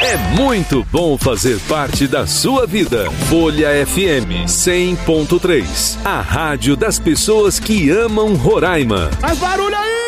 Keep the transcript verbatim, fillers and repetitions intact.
É muito bom fazer parte da sua vida. Folha F M cem ponto três. A rádio das pessoas que amam Roraima. Faz barulho aí!